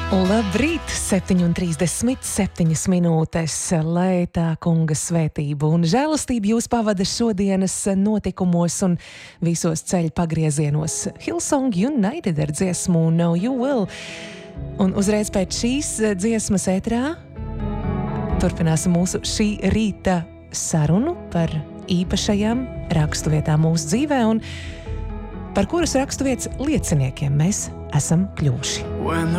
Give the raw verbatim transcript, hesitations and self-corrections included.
Labrīt, septiņi un trīsdesmit septiņas minūtes, lai tā kunga svētība un žēlastība jūs pavada šodienas notikumos un visos ceļu pagriezienos. Hillsong United ar dziesmu Know You Will. Un uzreiz pēc šīs dziesmas ētrā turpināsim mūsu šī rīta sarunu par īpašajām raksturvietām mūsu dzīvē un par kuras raksturvietas lieciniekiem mēs esam kļuvuši.